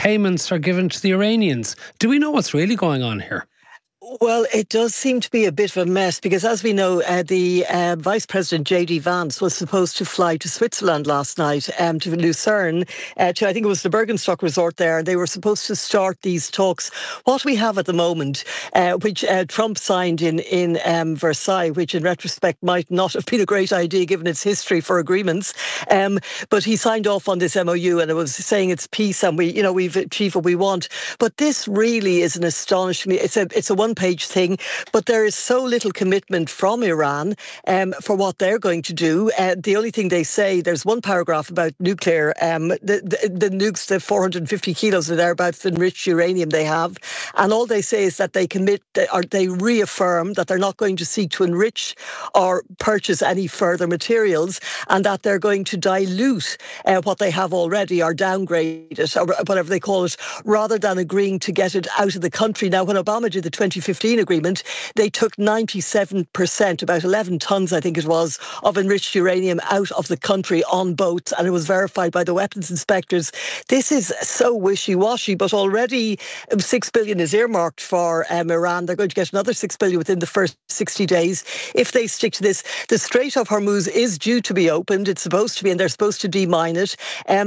payments are given to the Iranians. Do we know what's really going on here? Well, it does seem to be a bit of a mess because, as we know, the Vice President J.D. Vance was supposed to fly to Switzerland last night, to Lucerne, to I think it was the Bergenstock resort there. They were supposed to start these talks. What we have at the moment, which Trump signed in Versailles, which in retrospect might not have been a great idea given its history for agreements, but he signed off on this MOU and it was saying it's peace and we've achieved what we want. But this really is an astonishing. It's a one-page thing, but there is so little commitment from Iran for what they're going to do. The only thing they say, there's one paragraph about nuclear, the nukes, the 450 kilos or thereabouts of enriched uranium they have, and all they say is that they commit, or they reaffirm that they're not going to seek to enrich or purchase any further materials, and that they're going to dilute what they have already or downgrade it, or whatever they call it, rather than agreeing to get it out of the country. Now, when Obama did the 2015 agreement, they took 97%, about 11 tons, I think it was, of enriched uranium out of the country on boats, and it was verified by the weapons inspectors. This is so wishy-washy, but already $6 billion is earmarked for Iran. They're going to get another $6 billion within the first 60 days if they stick to this. The Strait of Hormuz is due to be opened. It's supposed to be, and they're supposed to demine it.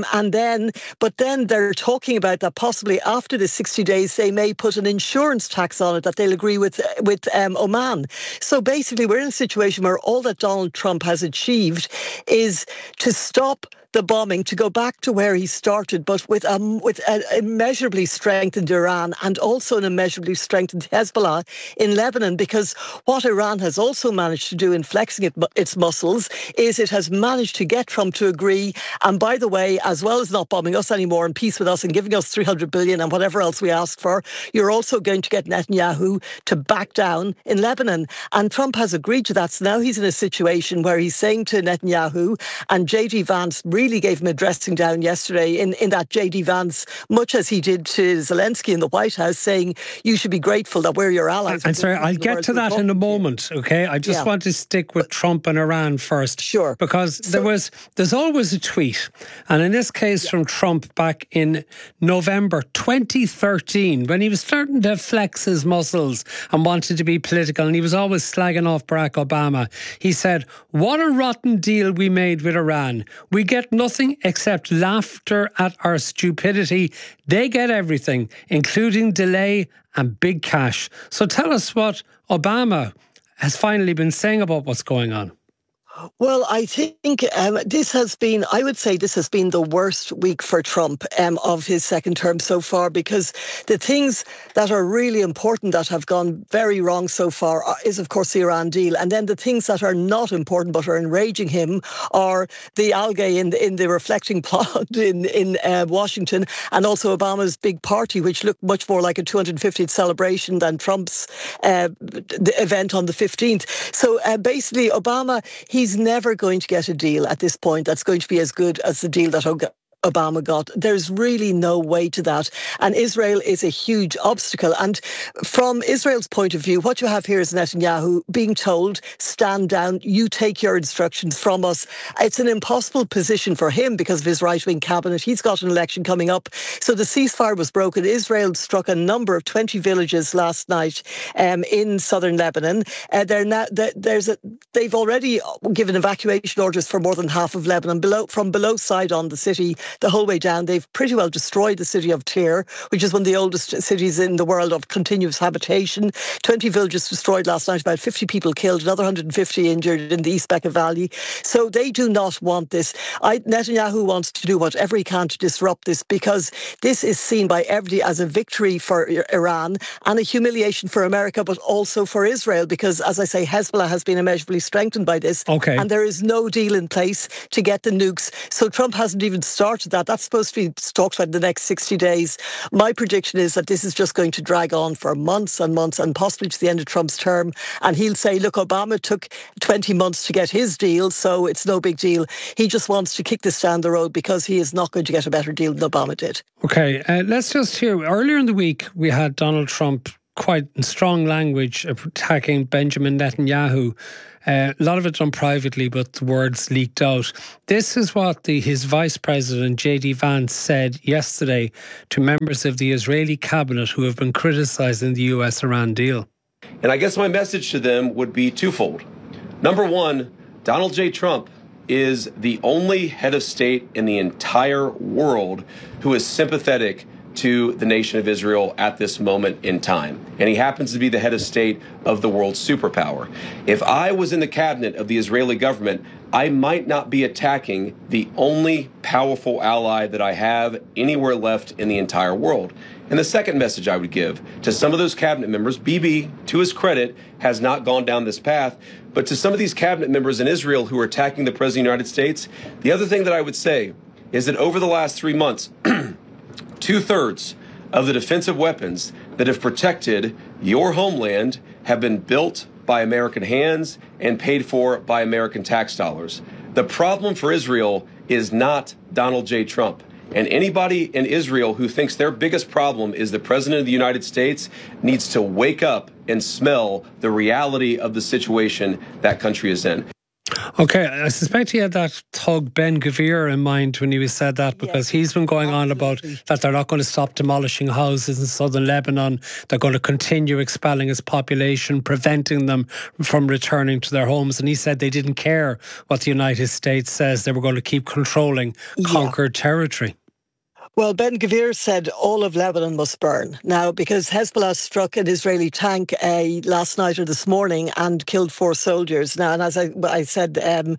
But then they're talking about that possibly after the 60 days, they may put an insurance tax on it that they'll agree with Oman. So basically, we're in a situation where all that Donald Trump has achieved is to stop the bombing, to go back to where he started, but with an immeasurably strengthened Iran and also an immeasurably strengthened Hezbollah in Lebanon, because what Iran has also managed to do in flexing its muscles is it has managed to get Trump to agree, and by the way, as well as not bombing us anymore and peace with us and giving us $300 billion and whatever else we ask for, you're also going to get Netanyahu to back down in Lebanon. And Trump has agreed to that. So now he's in a situation where he's saying to Netanyahu, and J.D. Vance really gave him a dressing down yesterday in that J.D. Vance, much as he did to Zelensky in the White House, saying you should be grateful that we're your allies. And sorry, I'll get to that in a moment, okay? I just want to stick with Trump and Iran first. Sure. Because there's always a tweet, and in this case from Trump back in November 2013, when he was starting to flex his muscles and wanted to be political, and he was always slagging off Barack Obama. He said, "What a rotten deal we made with Iran. We get nothing except laughter at our stupidity. They get everything, including delay and big cash." So tell us what Obama has finally been saying about what's going on. Well, I think this has been the worst week for Trump of his second term so far, because the things that are really important that have gone very wrong so far is, of course, the Iran deal. And then the things that are not important but are enraging him are the algae in the reflecting pond in Washington, and also Obama's big party, which looked much more like a 250th celebration than Trump's the event on the 15th. So basically, Obama, he's never going to get a deal at this point that's going to be as good as the deal that Obama got. There's really no way to that. And Israel is a huge obstacle. And from Israel's point of view, what you have here is Netanyahu being told, stand down, you take your instructions from us. It's an impossible position for him because of his right-wing cabinet. He's got an election coming up. So the ceasefire was broken. Israel struck a number of 20 villages last night in southern Lebanon. They've already given evacuation orders for more than half of Lebanon. From below Sidon, the city, the whole way down, they've pretty well destroyed the city of Tyre, which is one of the oldest cities in the world of continuous habitation. 20 villages destroyed last night, about 50 people killed, another 150 injured in the East Bekaa Valley. So they do not want this. Netanyahu wants to do whatever he can to disrupt this, because this is seen by everybody as a victory for Iran and a humiliation for America, but also for Israel, because, as I say, Hezbollah has been immeasurably strengthened by this. Okay. And there is no deal in place to get the nukes. So Trump hasn't even started that. That's supposed to be talked about in the next 60 days. My prediction is that this is just going to drag on for months and months, and possibly to the end of Trump's term. And he'll say, look, Obama took 20 months to get his deal, so it's no big deal. He just wants to kick this down the road because he is not going to get a better deal than Obama did. Okay, let's just hear. Earlier in the week, we had Donald Trump quite strong language attacking Benjamin Netanyahu. A lot of it done privately, but the words leaked out. This is what his Vice President, J.D. Vance, said yesterday to members of the Israeli cabinet who have been criticising the US-Iran deal. And I guess my message to them would be twofold. Number one, Donald J. Trump is the only head of state in the entire world who is sympathetic to the nation of Israel at this moment in time. And he happens to be the head of state of the world's superpower. If I was in the cabinet of the Israeli government, I might not be attacking the only powerful ally that I have anywhere left in the entire world. And the second message I would give to some of those cabinet members, Bibi, to his credit, has not gone down this path, but to some of these cabinet members in Israel who are attacking the President of the United States, the other thing that I would say is that over the last 3 months, 2/3 of the defensive weapons that have protected your homeland have been built by American hands and paid for by American tax dollars. The problem for Israel is not Donald J. Trump. And anybody in Israel who thinks their biggest problem is the President of the United States needs to wake up and smell the reality of the situation that country is in. Okay, I suspect he had that thug Ben Gvir in mind when he said that, because he's been going on about that they're not going to stop demolishing houses in southern Lebanon. They're going to continue expelling its population, preventing them from returning to their homes. And he said they didn't care what the United States says. They were going to keep controlling conquered territory. Well, Ben Gvir said all of Lebanon must burn. Now, because Hezbollah struck an Israeli tank last night or this morning and killed 4 soldiers. Now, and as I said,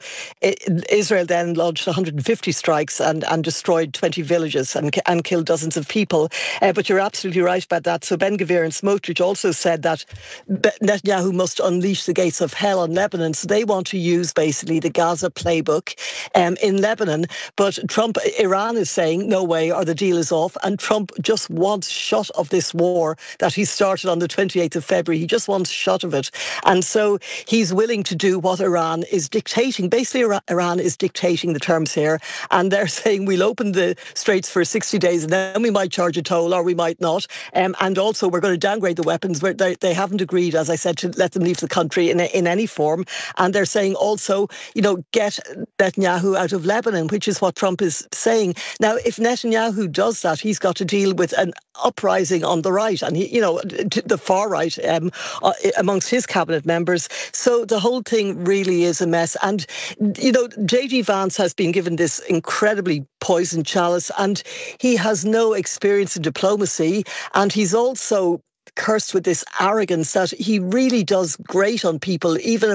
Israel then launched 150 strikes and destroyed 20 villages and killed dozens of people. But you're absolutely right about that. So Ben Gvir and Smotrich also said that Netanyahu must unleash the gates of hell on Lebanon. So they want to use basically the Gaza playbook in Lebanon. But Iran is saying, no way, or the deal is off, and Trump just wants shot of this war that he started on the 28th of February. He just wants shot of it. And so he's willing to do what Iran is dictating. Basically, Iran is dictating the terms here, and they're saying we'll open the straits for 60 days and then we might charge a toll or we might not. And also we're going to downgrade the weapons. They haven't agreed, as I said, to let them leave the country in any form. And they're saying also, get Netanyahu out of Lebanon, which is what Trump is saying. Now, if Netanyahu does that, he's got to deal with an uprising on the right and the far right amongst his cabinet members. So the whole thing really is a mess. And J.D. Vance has been given this incredibly poisoned chalice, and he has no experience in diplomacy, and he's also cursed with this arrogance that he really does grate on people, even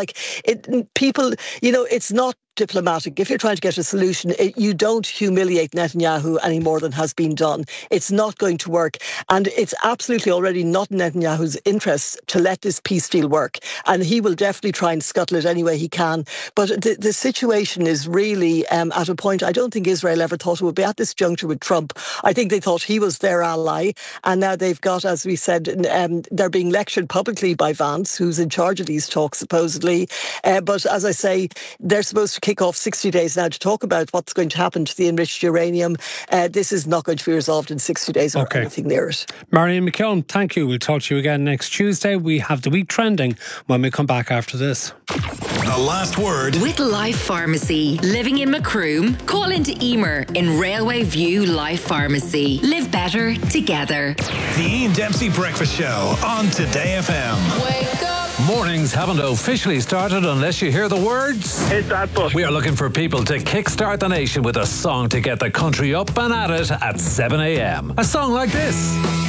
it's not diplomatic. If you're trying to get a solution, you don't humiliate Netanyahu any more than has been done. It's not going to work. And it's absolutely already not in Netanyahu's interests to let this peace deal work. And he will definitely try and scuttle it any way he can. But the situation is really at a point I don't think Israel ever thought it would be at this juncture with Trump. I think they thought he was their ally. And now they've got, as we said, they're being lectured publicly by Vance, who's in charge of these talks, supposedly. But as I say, they're supposed to kick off 60 days now to talk about what's going to happen to the enriched uranium. This is not going to be resolved in 60 days or anything near it. Marion McKeown, thank you. We'll talk to you again next Tuesday. We have the week trending when we come back after this. The last word with Life Pharmacy. Living in Macroom? Call into Emer in Railway View Life Pharmacy. Live better together. The Ian Dempsey Breakfast Show on Today FM. Wake up. Mornings haven't officially started unless you hear the words. Hit that button. We are looking for people to kickstart the nation with a song to get the country up and at it at 7 a.m. A song like this.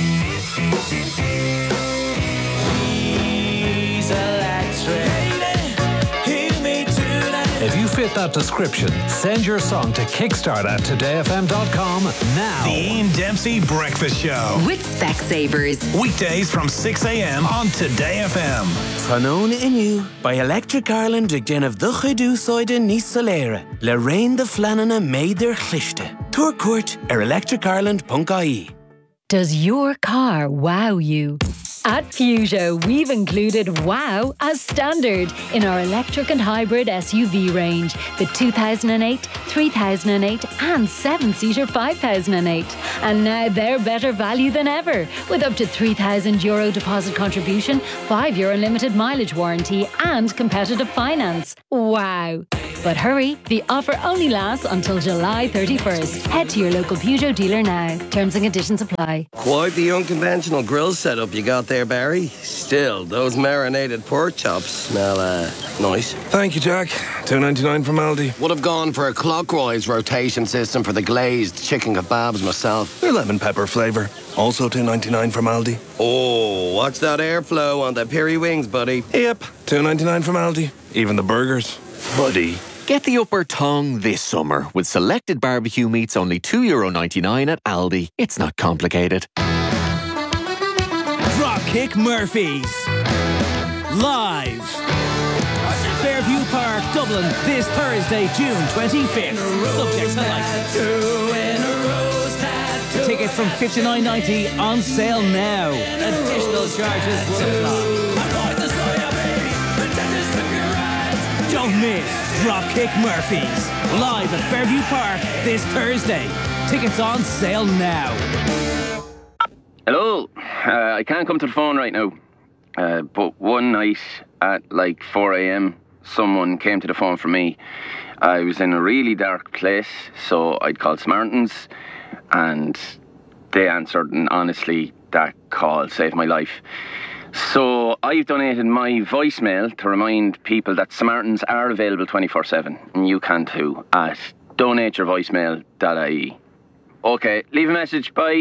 If you fit that description, send your song to kickstart at todayfm.com now. The Ian Dempsey Breakfast Show. With Specsavers. Weekdays from 6 a.m. on Today FM. Fanone inu by Electric Ireland ag den of the Chidu Soide Nis Solera. Le Rain the Flanana made their chlichte. Tour court electricireland.ie. Does your car wow you? At Peugeot, we've included wow as standard in our electric and hybrid SUV range. The 2008, 3008 and 7-seater 5008. And now they're better value than ever, with up to €3,000 deposit contribution, €5 limited mileage warranty and competitive finance. Wow. But hurry, the offer only lasts until July 31st. Head to your local Peugeot dealer now. Terms and conditions apply. Quite the unconventional grill setup you got there, Barry. Still, those marinated pork chops smell, nice. Thank you, Jack. $2.99 from Aldi. Would have gone for a clockwise rotation system for the glazed chicken kebabs myself. Their lemon pepper flavour. Also $2.99 from Aldi. Oh, watch that airflow on the peri wings, buddy. Yep, $2.99 from Aldi. Even the burgers. Buddy. Get the upper tongue this summer with selected barbecue meats only €2.99 at Aldi. It's not complicated. Dropkick Murphys. Live. Fairview Park, Dublin, this Thursday, June 25th. Subject to license. Tickets from $59.90 on sale now. Additional charges will apply. Don't miss Dropkick Murphys. Live at Fairview Park this Thursday. Tickets on sale now. Hello. I can't come to the phone right now. But one night at like 4 a.m, someone came to the phone for me. I was in a really dark place, so I'd called Samaritans, and they answered, and honestly, that call saved my life. So I've donated my voicemail to remind people that Samaritans are available 24/7, and you can too, at donateyourvoicemail.ie. Okay, leave a message, bye.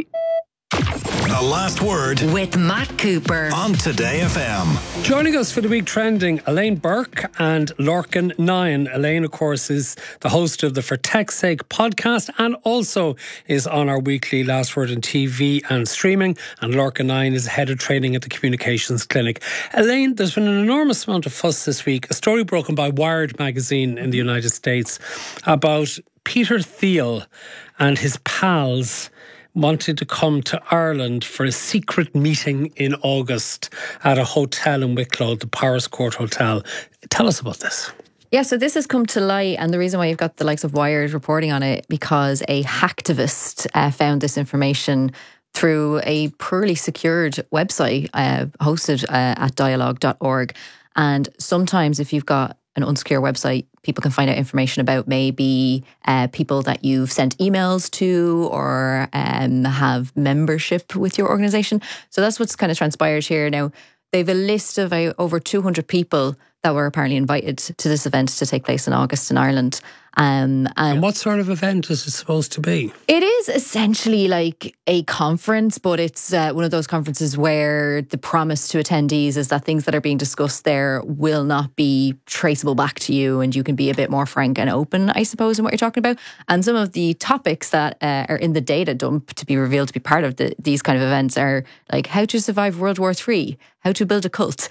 The Last Word with Matt Cooper on Today FM. Joining us for the week trending, Elaine Burke and Lorcan 9. Elaine, of course, is the host of the For Tech's Sake podcast and also is on our weekly Last Word on TV and streaming. And Lorcan 9 is head of training at the Communications Clinic. Elaine, there's been an enormous amount of fuss this week. A story broken by Wired magazine in the United States about Peter Thiel and his pals wanted to come to Ireland for a secret meeting in August at a hotel in Wicklow, the Powerscourt Hotel. Tell us about this. Yeah, so this has come to light, and the reason why you've got the likes of Wired reporting on it, because a hacktivist found this information through a poorly secured website hosted at dialogue.org. And sometimes if you've got an unsecure website, people can find out information about maybe people that you've sent emails to or have membership with your organisation. So that's what's kind of transpired here. Now, they've a list of over 200 people that were apparently invited to this event to take place in August in Ireland. And what sort of event is it supposed to be? It is essentially like a conference, but it's one of those conferences where the promise to attendees is that things that are being discussed there will not be traceable back to you, and you can be a bit more frank and open, I suppose, in what you're talking about. And some of the topics that are in the data dump to be revealed to be part of these kind of events are like how to survive World War III, how to build a cult.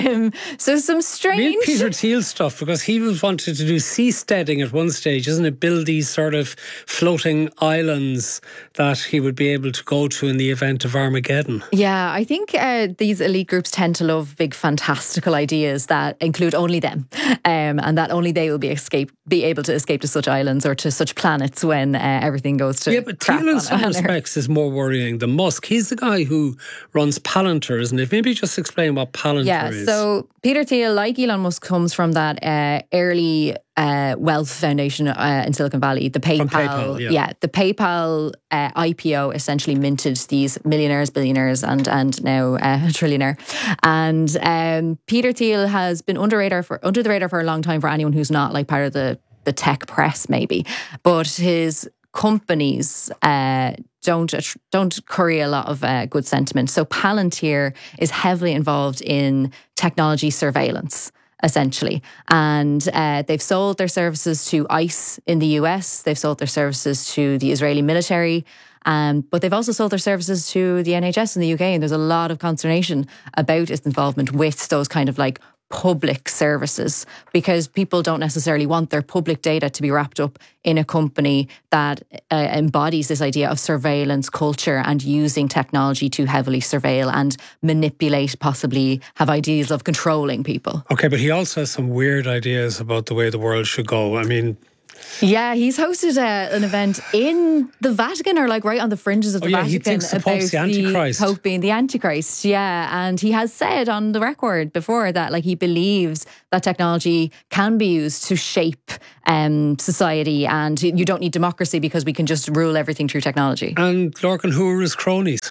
So some strange... Real Peter Thiel stuff, because he was wanted to do seasteading at one stage, isn't it? Build these sort of floating islands that he would be able to go to in the event of Armageddon. Yeah, I think these elite groups tend to love big fantastical ideas that include only them, and that only they will be able to escape to such islands or to such planets when everything goes to... Yeah, but Thiel in some respects is more worrying than Musk. He's the guy who runs Palantir, isn't it? Maybe just explain what Palantir is. Yeah, so Peter Thiel, like Elon Musk, comes from that early wealth foundation in Silicon Valley. The PayPal, the PayPal IPO essentially minted these millionaires, billionaires, and now a trillionaire. And Peter Thiel has been under the radar for a long time for anyone who's not like part of the tech press, maybe. But his companies don't curry a lot of good sentiment. So Palantir is heavily involved in technology surveillance, essentially. And they've sold their services to ICE in the US. They've sold their services to the Israeli military. But they've also sold their services to the NHS in the UK. And there's a lot of consternation about its involvement with those kind of like public services, because people don't necessarily want their public data to be wrapped up in a company that embodies this idea of surveillance culture and using technology to heavily surveil and manipulate, possibly have ideas of controlling people. Okay, but he also has some weird ideas about the way the world should go. I mean... Yeah, he's hosted an event in the Vatican, or like right on the fringes of the Vatican. He thinks the Pope's the Antichrist. The Pope being the Antichrist, yeah. And he has said on the record before that like he believes that technology can be used to shape society, and you don't need democracy because we can just rule everything through technology. And Lorcan, who are his cronies?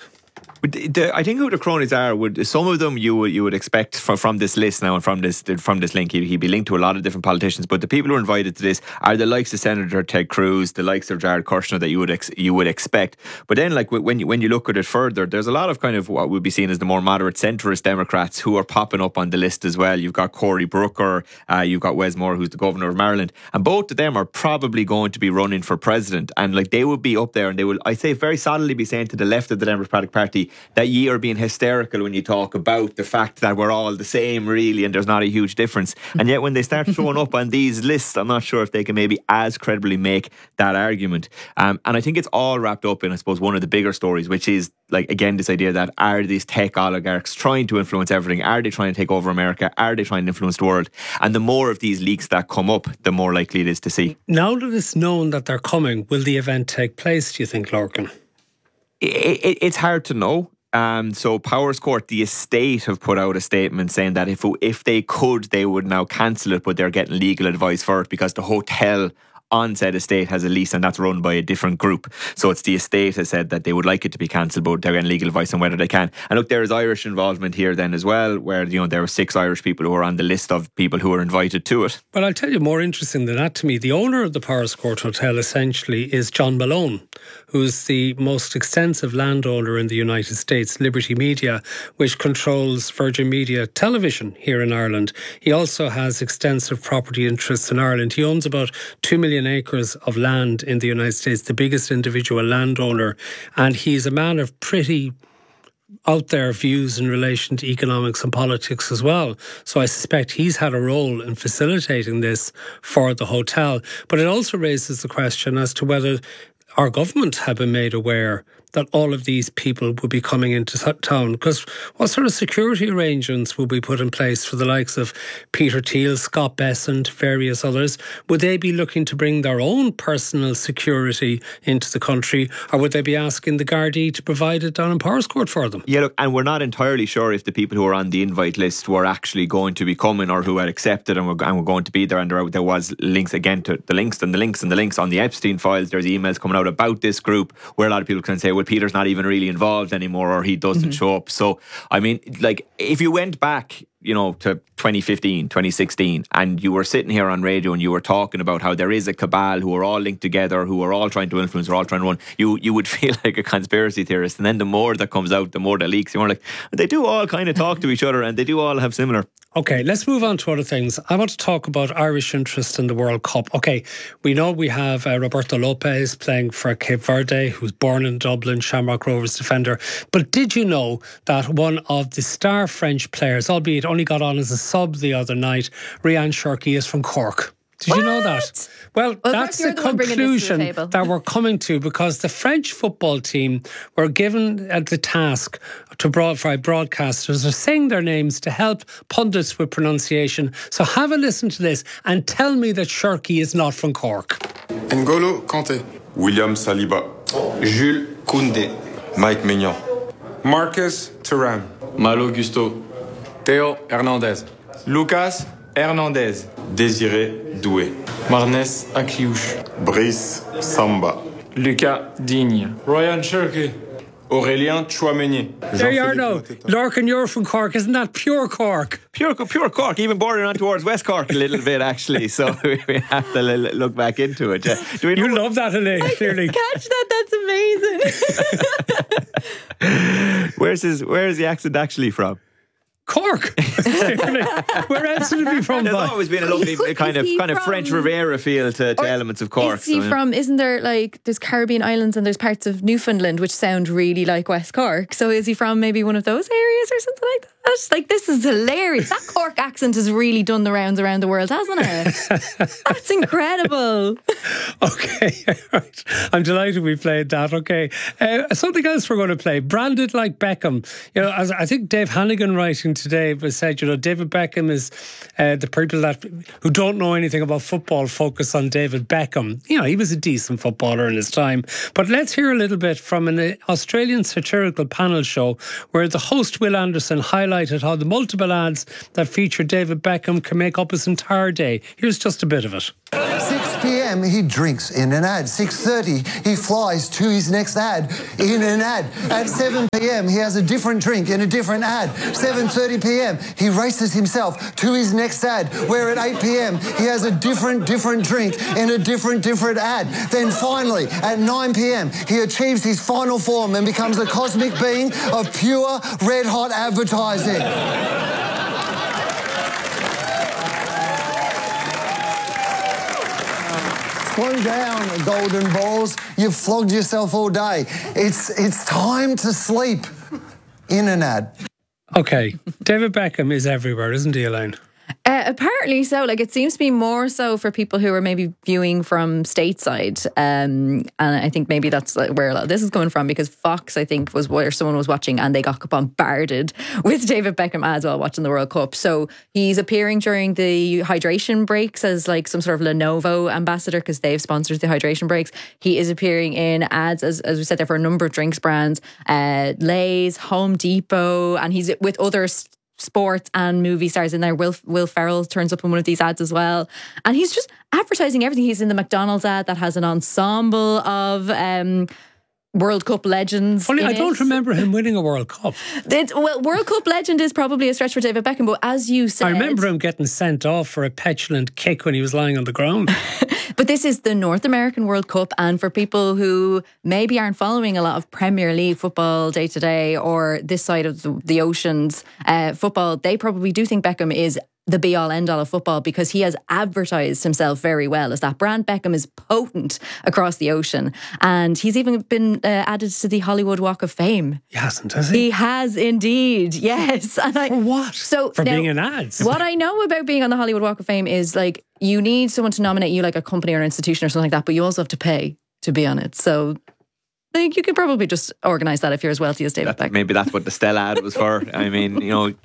I think who the cronies are, some of them you would expect from this list now, and from this link, he'd be linked to a lot of different politicians. But the people who are invited to this are the likes of Senator Ted Cruz, the likes of Jared Kushner that you would expect. But then, like when you look at it further, there's a lot of kind of what would be seen as the more moderate centrist Democrats who are popping up on the list as well. You've got Cory Booker, you've got Wes Moore, who's the governor of Maryland, and both of them are probably going to be running for president. And like they would be up there, and they will, I say, very solidly be saying to the left of the Democratic Party that ye are being hysterical when you talk about the fact that we're all the same, really, and there's not a huge difference. And yet when they start showing up on these lists, I'm not sure if they can maybe as credibly make that argument. And I think it's all wrapped up in, I suppose, one of the bigger stories, which is, like, again, this idea that are these tech oligarchs trying to influence everything? Are they trying to take over America? Are they trying to influence the world? And the more of these leaks that come up, the more likely it is to see. Now that it's known that they're coming, will the event take place, do you think, Lorcan? It's hard to know. So Powers Court, the estate, have put out a statement saying that if they could, they would now cancel it, but they're getting legal advice for it because the hotel on said estate has a lease, and that's run by a different group. So it's the estate has said that they would like it to be cancelled, but they're getting legal advice on whether they can. And look, there is Irish involvement here then as well, where there were 6 Irish people who are on the list of people who are invited to it. But I'll tell you, more interesting than that to me, the owner of the Powers Court Hotel essentially is John Malone, who's the most extensive landowner in the United States, Liberty Media, which controls Virgin Media Television here in Ireland. He also has extensive property interests in Ireland. He owns about 2 million acres of land in the United States, the biggest individual landowner, and he's a man of pretty out there views in relation to economics and politics as well. So I suspect he's had a role in facilitating this for the hotel. But it also raises the question as to whether our government have been made aware that all of these people will be coming into town, because what sort of security arrangements will be put in place for the likes of Peter Thiel, Scott Bessent, various others? Would they be looking to bring their own personal security into the country, or would they be asking the Gardaí to provide it down in Powers Court for them? Yeah, look, and we're not entirely sure if the people who are on the invite list were actually going to be coming, or who had accepted and were going to be there. And there was links again to the links on the Epstein files. There's emails coming out about this group where a lot of people can say, well, Peter's not even really involved anymore, or he doesn't show up. So, I mean, like, if you went back, to 2015, 2016, and you were sitting here on radio and you were talking about how there is a cabal who are all linked together, who are all trying to influence, who are all trying to run, you would feel like a conspiracy theorist. And then the more that comes out, the more that leaks. You're like, they do all kind of talk to each other, and they do all have similar. Okay, let's move on to other things. I want to talk about Irish interest in the World Cup. Okay, we know we have Roberto Lopez playing for Cape Verde, who's born in Dublin, Shamrock Rovers defender. But did you know that one of the star French players, albeit only got on as a sub the other night, Ryan Cherki, is from Cork? Did you know that? Well, that's the conclusion that we're coming to, because the French football team were given the task to provide broadcasters to sing their names to help pundits with pronunciation. So have a listen to this and tell me that Cherki is not from Cork. N'Golo Kanté, William Saliba, Jules Koundé, Mike Maignan, Marcus Thuram, Malo Gusto, Théo Hernandez, Lucas Hernandez, Désiré Doué, Marnès Akliouche, Brice Samba, Lucas Digne, Ryan Cherki, Aurélien Chouameni. There you are now. Lorcan, you're from Cork. Isn't that pure Cork? Pure Cork, even bordering on towards West Cork a little bit, actually. So we have to look back into it. You love that, Elaine, clearly. Catch that, that's amazing. Where is the accent actually from? Cork. Where else would it be from? There's always been a lovely kind of French Riviera feel to elements of Cork. Is he from? Isn't there there's Caribbean islands and there's parts of Newfoundland which sound really like West Cork? So is he from maybe one of those areas or something like that? That's like, this is hilarious. That Cork accent has really done the rounds around the world, hasn't it? That's incredible. Okay, right. I'm delighted we played that. Okay, something else we're going to play. Branded like Beckham. You know, as I think Dave Hannigan writing today said, you know, David Beckham is the people who don't know anything about football focus on David Beckham. You know, he was a decent footballer in his time. But let's hear a little bit from an Australian satirical panel show where the host Will Anderson highlighted how the multiple ads that feature David Beckham can make up his entire day. Here's just a bit of it. 6 p.m. he drinks in an ad. 6:30 he flies to his next ad in an ad. At 7 p.m. he has a different drink in a different ad. 7:30 p.m. he races himself to his next ad, where at 8 p.m. he has a different drink in a different ad. Then finally at 9 p.m. he achieves his final form and becomes a cosmic being of pure red hot advertising. Slow down, golden balls. You've flogged yourself all day. It's time to sleep in an ad. Okay, David Beckham is everywhere, isn't he, Elaine? Apparently so. Like, it seems to be more so for people who are maybe viewing from stateside. And I think maybe that's where a lot of this is coming from, because Fox, I think, was where someone was watching and they got bombarded with David Beckham ads while watching the World Cup. So he's appearing during the hydration breaks as like some sort of Lenovo ambassador, because they've sponsored the hydration breaks. He is appearing in ads, as we said there, for a number of drinks brands, Lay's, Home Depot, and he's with other sports and movie stars in there. Will Ferrell turns up in one of these ads as well, and he's just advertising everything. He's in the McDonald's ad that has an ensemble of World Cup legends. Funny, I don't remember him winning a World Cup. Well, World Cup legend is probably a stretch for David Beckham, but as you said, I remember him getting sent off for a petulant kick when he was lying on the ground. But this is the North American World Cup, and for people who maybe aren't following a lot of Premier League football day to day, or this side of the oceans football, they probably do think Beckham is the be-all, end-all of football, because he has advertised himself very well as that brand. Beckham is potent across the ocean, and he's even been added to the Hollywood Walk of Fame. He hasn't, has he? He has indeed, yes. And for what? So for now, being in ads. What I know about being on the Hollywood Walk of Fame is, like, you need someone to nominate you, like a company or an institution or something like that, but you also have to pay to be on it. So like, you could probably just organise that if you're as wealthy as David Beckham. Maybe that's what the Stella ad was for. I mean, you know,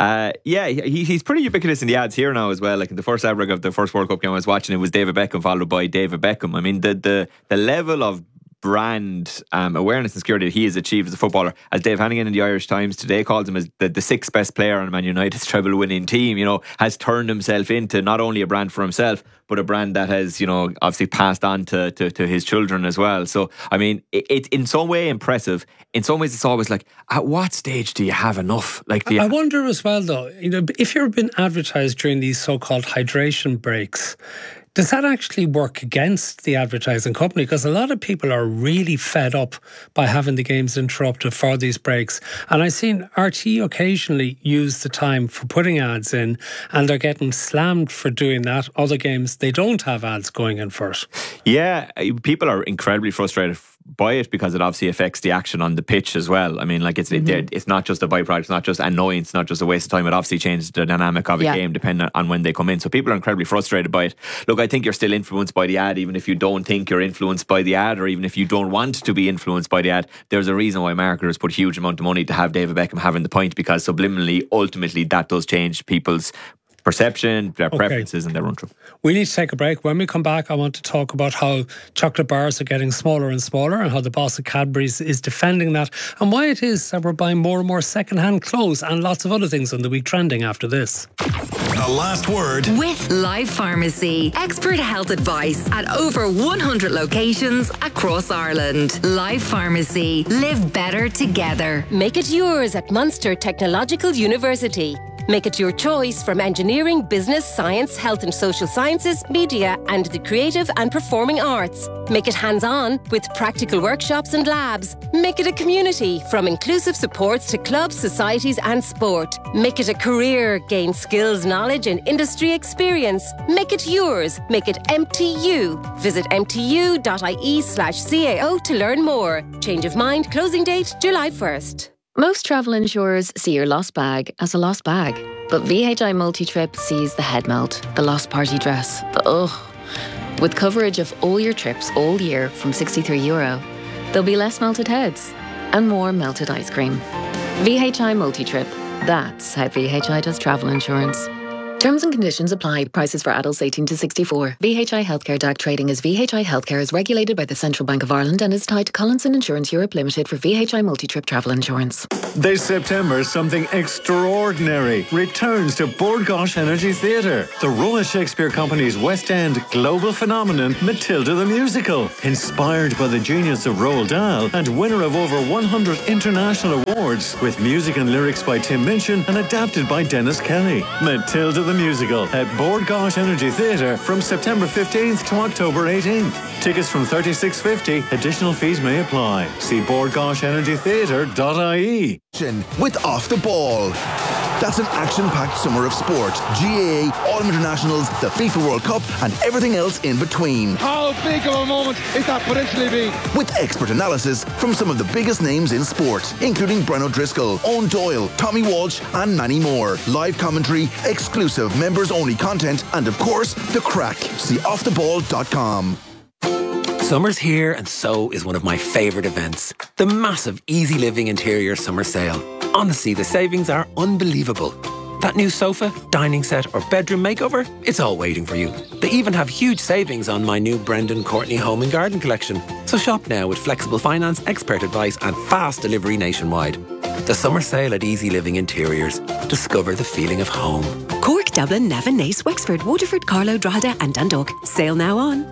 he's pretty ubiquitous in the ads here now as well. Like in the first ad break of the first World Cup game I was watching, it was David Beckham followed by David Beckham. I mean, the level of brand awareness and security that he has achieved as a footballer, as Dave Hannigan in the Irish Times today calls him as the sixth best player on Man United's treble winning team, you know, has turned himself into not only a brand for himself, but a brand that has, you know, obviously passed on to his children as well. So, I mean, it's in some way impressive. In some ways, it's always like, at what stage do you have enough? Like, I wonder as well, though, you know, if you've been advertised during these so-called hydration breaks, does that actually work against the advertising company? Because a lot of people are really fed up by having the games interrupted for these breaks. And I've seen RTE occasionally use the time for putting ads in, and they're getting slammed for doing that. Other games, they don't have ads going in first. Yeah, people are incredibly frustrated by it because it obviously affects the action on the pitch as well. I mean, like it's not just a byproduct, it's not just annoyance, not just a waste of time. It obviously changes the dynamic of a game depending on when they come in. So people are incredibly frustrated by it. Look, I think you're still influenced by the ad, even if you don't think you're influenced by the ad, or even if you don't want to be influenced by the ad. There's a reason why marketers put huge amount of money to have David Beckham having the point, because subliminally, ultimately, that does change people's perception, their preferences and their run-through. We need to take a break. When we come back, I want to talk about how chocolate bars are getting smaller and smaller, and how the boss of Cadbury's is defending that, and why it is that we're buying more and more second-hand clothes and lots of other things on the week trending after this. The last word with Life Pharmacy. Expert health advice at over 100 locations across Ireland. Life Pharmacy. Live better together. Make it yours at Munster Technological University. Make it your choice from engineering, business, science, health and social sciences, media and the creative and performing arts. Make it hands-on with practical workshops and labs. Make it a community from inclusive supports to clubs, societies and sport. Make it a career. Gain skills, knowledge and industry experience. Make it yours. Make it MTU. Visit mtu.ie/CAO to learn more. Change of mind. Closing date July 1st. Most travel insurers see your lost bag as a lost bag. But VHI Multi-Trip sees the head melt, the lost party dress, the ugh. With coverage of all your trips all year from €63, there'll be less melted heads and more melted ice cream. VHI Multi-Trip. That's how VHI does travel insurance. Terms and conditions apply. Prices for adults 18 to 64. VHI Healthcare DAC trading as VHI Healthcare is regulated by the Central Bank of Ireland and is tied to Collinson Insurance Europe Limited for VHI Multi-Trip travel insurance. This September, something extraordinary returns to Bord Gáis Energy Theatre. The Royal Shakespeare Company's West End global phenomenon, Matilda the Musical. Inspired by the genius of Roald Dahl and winner of over 100 international awards, with music and lyrics by Tim Minchin and adapted by Dennis Kelly. Matilda the Musical at Bord Gáis Energy Theatre from September 15th to October 18th. Tickets from $36.50. Additional fees may apply. See bordgaishenergytheatre.ie. With Off the Ball. That's an action-packed summer of sport. GAA, Autumn Internationals, the FIFA World Cup and everything else in between. How big of a moment is that potentially be? With expert analysis from some of the biggest names in sport, including Brennan O'Driscoll, Owen Doyle, Tommy Walsh and many more. Live commentary, exclusive members-only content and of course, the crack. See offtheball.com. Summer's here and so is one of my favourite events. The massive Easy Living Interior Summer Sale. Honestly, the savings are unbelievable. That new sofa, dining set or bedroom makeover, it's all waiting for you. They even have huge savings on my new Brendan Courtney Home and Garden collection. So shop now with flexible finance, expert advice and fast delivery nationwide. The summer sale at Easy Living Interiors. Discover the feeling of home. Cork, Dublin, Navan, Naas, Wexford, Waterford, Carlow, Drogheda and Dundalk. Sale now on.